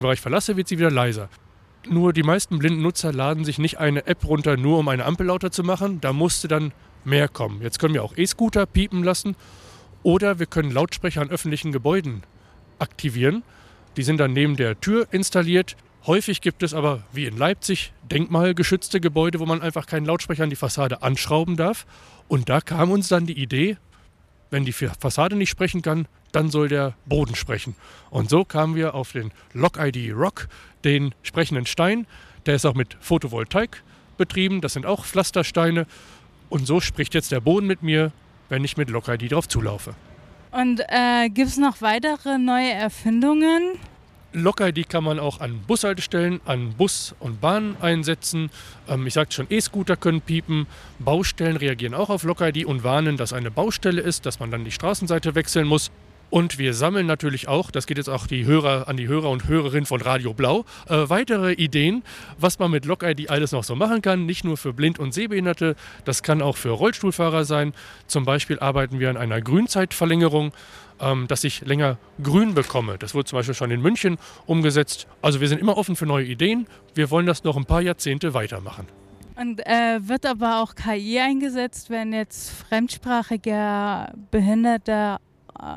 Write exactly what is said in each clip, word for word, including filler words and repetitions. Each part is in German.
Bereich verlasse, wird sie wieder leiser. Nur die meisten blinden Nutzer laden sich nicht eine App runter, nur um eine Ampel lauter zu machen. Da musste dann mehr kommen. Jetzt können wir auch E-Scooter piepen lassen oder wir können Lautsprecher an öffentlichen Gebäuden aktivieren. Die sind dann neben der Tür installiert. Häufig gibt es aber, wie in Leipzig, denkmalgeschützte Gebäude, wo man einfach keinen Lautsprecher an die Fassade anschrauben darf. Und da kam uns dann die Idee, wenn die Fassade nicht sprechen kann, dann soll der Boden sprechen. Und so kamen wir auf den Lock-I D Rock, den sprechenden Stein. Der ist auch mit Photovoltaik betrieben, das sind auch Pflastersteine. Und so spricht jetzt der Boden mit mir, wenn ich mit Lock-I D drauf zulaufe. Und äh, gibt es noch weitere neue Erfindungen? Lock-I D kann man auch an Bushaltestellen, an Bus und Bahnen einsetzen. Ähm, ich sagte schon, E-Scooter können piepen. Baustellen reagieren auch auf Lock-I D und warnen, dass eine Baustelle ist, dass man dann die Straßenseite wechseln muss. Und wir sammeln natürlich auch, das geht jetzt auch die Hörer, an die Hörer und Hörerinnen von Radio Blau, äh, weitere Ideen, was man mit Lock-I D alles noch so machen kann. Nicht nur für Blind- und Sehbehinderte, das kann auch für Rollstuhlfahrer sein. Zum Beispiel arbeiten wir an einer Grünzeitverlängerung, ähm, dass ich länger grün bekomme. Das wurde zum Beispiel schon in München umgesetzt. Also wir sind immer offen für neue Ideen. Wir wollen das noch ein paar Jahrzehnte weitermachen. Und äh, wird aber auch K I eingesetzt, wenn jetzt fremdsprachige Behinderte äh,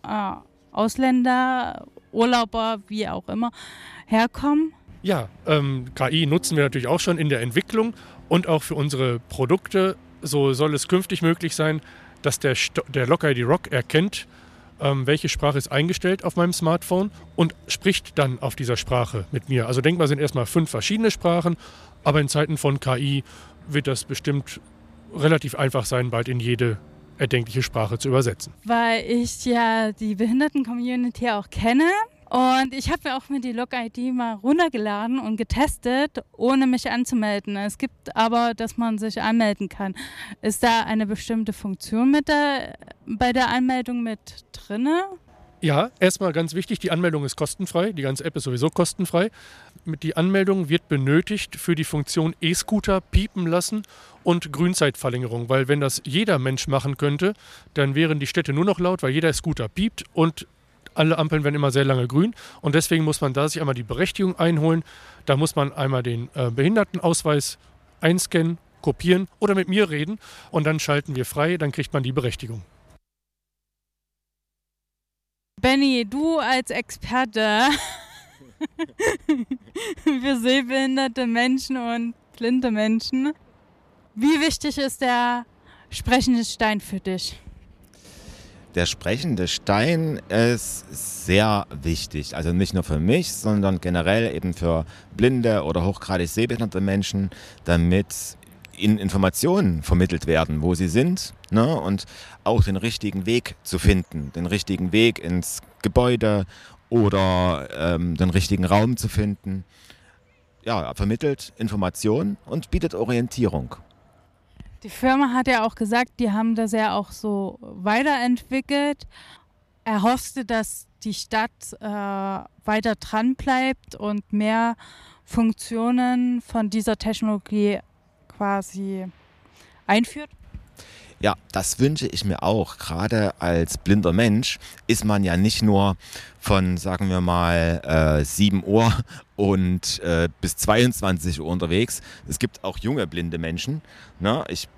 Ausländer, Urlauber, wie auch immer, herkommen? Ja, ähm, K I nutzen wir natürlich auch schon in der Entwicklung und auch für unsere Produkte. So soll es künftig möglich sein, dass der, Sto- der Lock-I D Rock erkennt, ähm, welche Sprache ist eingestellt auf meinem Smartphone und spricht dann auf dieser Sprache mit mir. Also denkbar sind erstmal fünf verschiedene Sprachen, aber in Zeiten von K I wird das bestimmt relativ einfach sein, bald in jede erdenkliche Sprache zu übersetzen. Weil ich ja die Behinderten-Community auch kenne und ich habe mir auch mir die Lock-I D mal runtergeladen und getestet, ohne mich anzumelden. Es gibt aber, dass man sich anmelden kann. Ist da eine bestimmte Funktion mit der, bei der Anmeldung mit drinne? Ja, erstmal ganz wichtig, die Anmeldung ist kostenfrei, die ganze App ist sowieso kostenfrei. Die Anmeldung wird benötigt für die Funktion E-Scooter piepen lassen und Grünzeitverlängerung, weil wenn das jeder Mensch machen könnte, dann wären die Städte nur noch laut, weil jeder Scooter piept und alle Ampeln werden immer sehr lange grün und deswegen muss man da sich einmal die Berechtigung einholen. Da muss man einmal den äh, Behindertenausweis einscannen, kopieren oder mit mir reden und dann schalten wir frei, dann kriegt man die Berechtigung. Benny, du als Experte für sehbehinderte Menschen und blinde Menschen, wie wichtig ist der sprechende Stein für dich? Der sprechende Stein ist sehr wichtig, also nicht nur für mich, sondern generell eben für blinde oder hochgradig sehbehinderte Menschen, damit ihnen Informationen vermittelt werden, wo sie sind, ne? Und auch den richtigen Weg zu finden, den richtigen Weg ins Gebäude oder ähm, den richtigen Raum zu finden. Ja, er vermittelt Informationen und bietet Orientierung. Die Firma hat ja auch gesagt, die haben das ja auch so weiterentwickelt. Erhoffst du, dass die Stadt äh, weiter dran bleibt und mehr Funktionen von dieser Technologie quasi einführt? Ja, das wünsche ich mir auch. Gerade als blinder Mensch ist man ja nicht nur von, sagen wir mal, äh, sieben Uhr und äh, bis zweiundzwanzig Uhr unterwegs. Es gibt auch junge blinde Menschen. Ne? Ich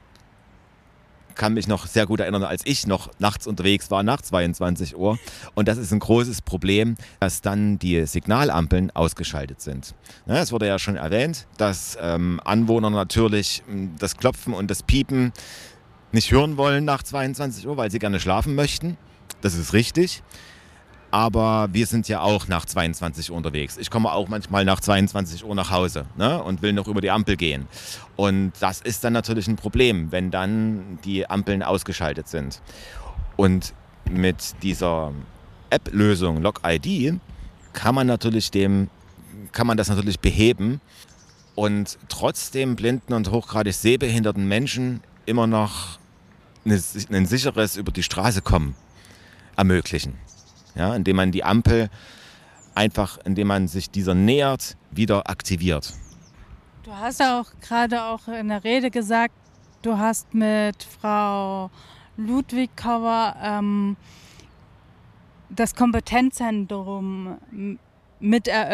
kann mich noch sehr gut erinnern, als ich noch nachts unterwegs war, nach zweiundzwanzig Uhr. Und das ist ein großes Problem, dass dann die Signalampeln ausgeschaltet sind. Ja, es wurde ja schon erwähnt, dass ähm, Anwohner natürlich ähm, das Klopfen und das Piepen nicht hören wollen nach zweiundzwanzig Uhr, weil sie gerne schlafen möchten. Das ist richtig. Aber wir sind ja auch nach zweiundzwanzig Uhr unterwegs. Ich komme auch manchmal nach zweiundzwanzig Uhr nach Hause, ne, und will noch über die Ampel gehen. Und das ist dann natürlich ein Problem, wenn dann die Ampeln ausgeschaltet sind. Und mit dieser App-Lösung Lock-I D kann man natürlich dem, kann man das natürlich beheben und trotzdem blinden und hochgradig sehbehinderten Menschen immer noch eine, ein sicheres über die Straße kommen ermöglichen. Ja, indem man die Ampel einfach, indem man sich dieser nähert, wieder aktiviert. Du hast ja auch gerade auch in der Rede gesagt, du hast mit Frau Ludwigkauer ähm, das Kompetenzzentrum mit